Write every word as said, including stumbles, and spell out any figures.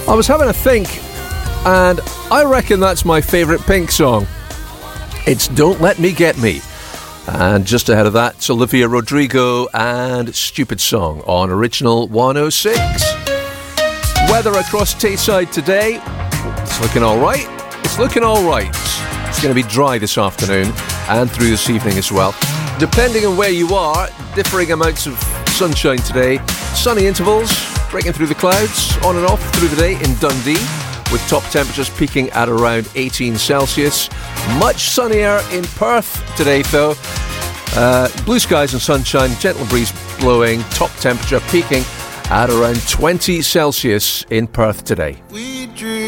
I was having a think, and I reckon that's my favourite Pink song. It's Don't Let Me Get Me. And just ahead of that, it's Olivia Rodrigo and Stupid Song on Original one oh six. Weather across Tayside today, it's looking alright. It's looking alright. It's going to be dry this afternoon and through this evening as well. Depending on where you are, differing amounts of sunshine today. Sunny intervals, breaking through the clouds, on and off through the day in Dundee, with top temperatures peaking at around eighteen Celsius. Much sunnier in Perth today, though. Uh, blue skies and sunshine, gentle breeze blowing, top temperature peaking at around twenty Celsius in Perth today. We dream